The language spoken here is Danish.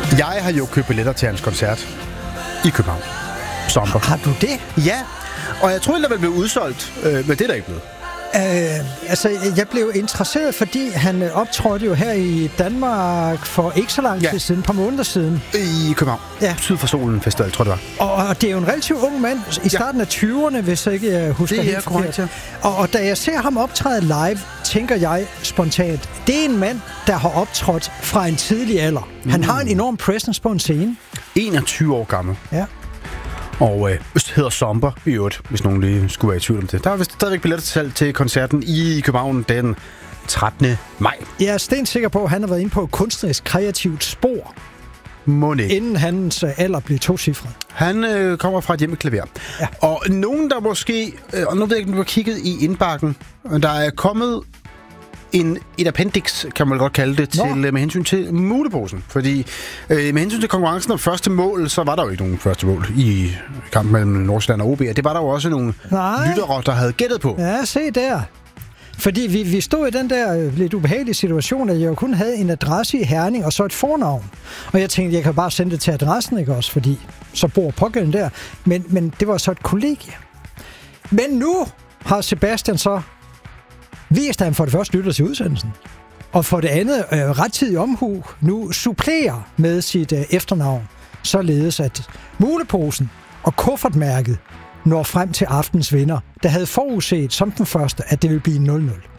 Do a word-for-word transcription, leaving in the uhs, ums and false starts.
Jeg har jo købt billetter til hans koncert i København. Sommer. Har du det? Ja, og jeg troede, at der ville blive udsolgt, øh, men det er der ikke blevet. Uh, altså, jeg blev interesseret, fordi han optrådte jo her i Danmark for ikke så lang tid ja. siden, et par måneder siden. I København. Ja. Syd for Solen Festival, tror jeg, det var. Og, og det er jo en relativt ung mand, i starten ja. af tyverne, hvis jeg ikke husker det er helt korrekt, ja. og, og da jeg ser ham optræde live, tænker jeg spontant, det er en mand, der har optrådt fra en tidlig alder. Mm. Han har en enorm presence på en scene. enogtyve år gammel. Ja. Og øh, hedder Somber i øvrigt, hvis nogen lige skulle være i tvivl om det. Der er vist stadigvæk billetter til salg til koncerten i København den trettende maj. Jeg er stensikker på, at han har været inde på et kunstnerisk kreativt spor. Monet. Inden hans alder blev tocifret. Han øh, kommer fra et hjem med klaver. Ja. Og nogen, der måske... Øh, og nu ved jeg ikke, om du har kigget i indbakken. Der er kommet en, et appendix, kan man godt kalde det, til, med hensyn til muleposen. Fordi øh, med hensyn til konkurrencen om første mål, så var der jo ikke nogen første mål i kampen mellem Nordsjælland og O B. Det var der jo også nogle Nej. lyttere, der havde gættet på. Ja, se der. Fordi vi, vi stod i den der lidt ubehagelige situation, at jeg jo kun havde en adresse i Herning og så et fornavn. Og jeg tænkte, jeg kan bare sende det til adressen, ikke også? Fordi så bor pågældende der. Men, men det var så et kollegie. Men nu har Sebastian så vist, at han for det første lytter til udsendelsen. Og for det andet, øh, rettidig omhu, nu supplerer med sit øh, efternavn, således at muleposen og kuffertmærket når frem til aftens vinder, der havde forudset som den første, at det ville blive nul nul.